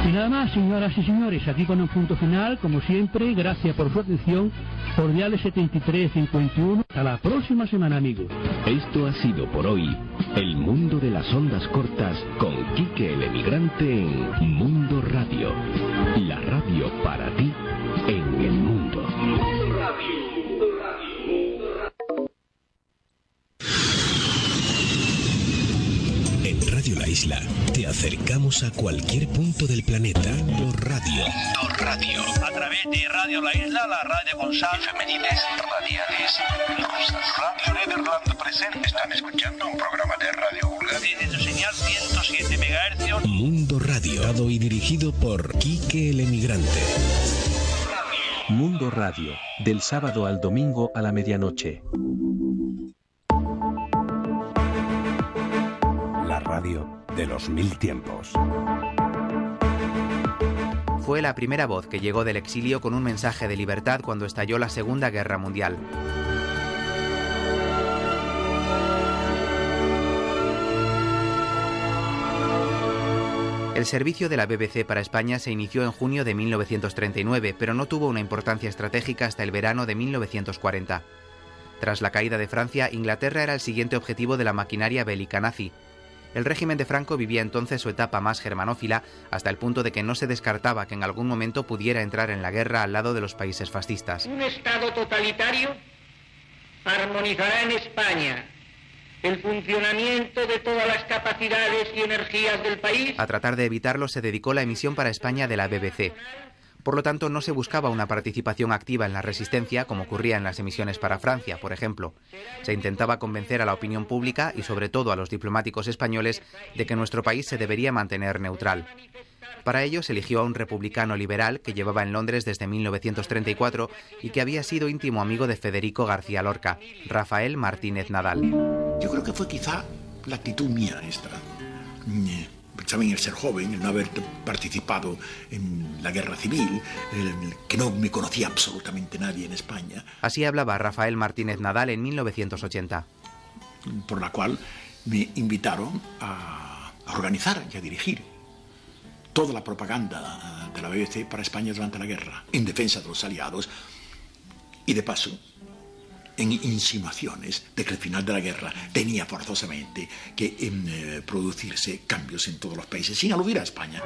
Y nada más, señoras y señores, aquí con un punto final, como siempre, gracias por su atención, cordiales 7351, hasta la próxima semana, amigos. Esto ha sido por hoy El Mundo de las Ondas Cortas con Quique el Emigrante en Mundo Radio. La radio para ti en el mundo. Mundo Radio. En Radio La Isla te acercamos a cualquier punto del planeta por radio. A través de Radio La Isla, la radio con sal femenines radiales rusas. Radio Nederland presente. Están escuchando un programa de Radio Vulgar. Tiene su señal 107 MHz. Mundo Radio, dado y dirigido por Quique el Emigrante. Mundo Radio, del sábado al domingo a la medianoche. La radio de los 1000 tiempos. Fue la primera voz que llegó del exilio con un mensaje de libertad cuando estalló la Segunda Guerra Mundial. El servicio de la BBC para España se inició en junio de 1939, pero no tuvo una importancia estratégica hasta el verano de 1940. Tras la caída de Francia, Inglaterra era el siguiente objetivo de la maquinaria bélica nazi. El régimen de Franco vivía entonces su etapa más germanófila, hasta el punto de que no se descartaba que en algún momento pudiera entrar en la guerra al lado de los países fascistas. Un Estado totalitario armonizará en España el funcionamiento de todas las capacidades y energías del país. A tratar de evitarlo se dedicó la emisión para España de la BBC. Por lo tanto, no se buscaba una participación activa en la resistencia, como ocurría en las emisiones para Francia, por ejemplo. Se intentaba convencer a la opinión pública y sobre todo a los diplomáticos españoles de que nuestro país se debería mantener neutral. Para ello se eligió a un republicano liberal que llevaba en Londres desde 1934 y que había sido íntimo amigo de Federico García Lorca, Rafael Martínez Nadal. Yo creo que fue quizá la actitud mía esta. Pensaba en el ser joven, en no haber participado en la guerra civil, que no me conocía absolutamente nadie en España. Así hablaba Rafael Martínez Nadal en 1980. Por la cual me invitaron a organizar y a dirigir toda la propaganda de la BBC para España durante la guerra, en defensa de los aliados y de paso en insinuaciones de que el final de la guerra tenía forzosamente que producirse cambios en todos los países, sin aludir a España.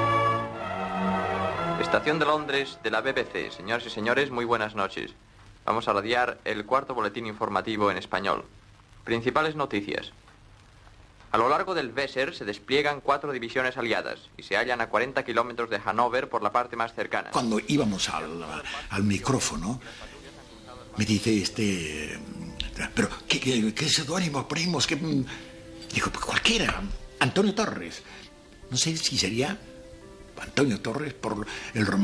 Estación de Londres de la BBC. Señoras y señores, muy buenas noches. Vamos a radiar el cuarto boletín informativo en español. Principales noticias. A lo largo del Weser se despliegan 4 divisiones aliadas y se hallan a 40 kilómetros de Hannover por la parte más cercana. Cuando íbamos al micrófono, me dice pero ¿qué seudónimo ponemos? Dijo, pues cualquiera, Antonio Torres. No sé si sería Antonio Torres por el romance.